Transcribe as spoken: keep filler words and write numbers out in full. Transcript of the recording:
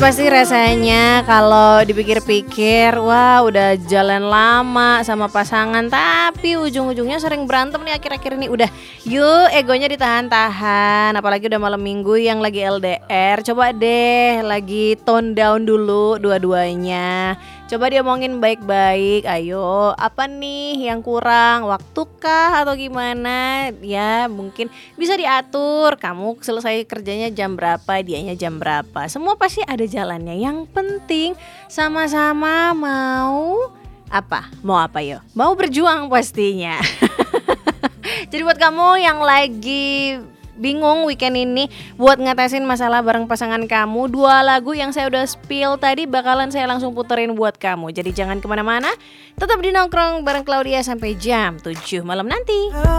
Pasti rasanya kalau dipikir-pikir, wah udah jalan lama sama pasangan, tapi ujung-ujungnya sering berantem nih akhir-akhir ini. Udah, yuk egonya ditahan-tahan, apalagi udah malam minggu yang lagi L D R. Coba deh lagi tone down dulu dua-duanya. Coba diomongin baik-baik, ayo apa nih yang kurang, waktu kah atau gimana? Ya mungkin bisa diatur, kamu selesai kerjanya jam berapa, dianya jam berapa. Semua pasti ada jalannya. Yang penting sama-sama mau apa? Mau apa yo? Mau berjuang pastinya. Jadi buat kamu yang lagi bingung weekend ini buat ngatasin masalah bareng pasangan kamu, dua lagu yang saya udah spill tadi bakalan saya langsung puterin buat kamu. Jadi jangan kemana-mana, tetap di Nongkrong bareng Claudia sampai jam tujuh malam nanti.